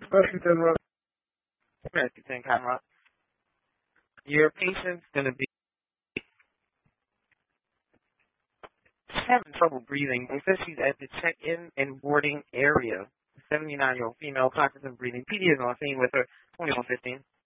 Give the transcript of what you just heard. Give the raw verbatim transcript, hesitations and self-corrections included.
Rescue ten Rock. Rescue ten Conrock. Your patient's going to be having trouble breathing. They said she's at the check-in and boarding area. seventy-nine-year-old female, Parkinson's breathing. P D is on scene with her, twenty-one fifteen.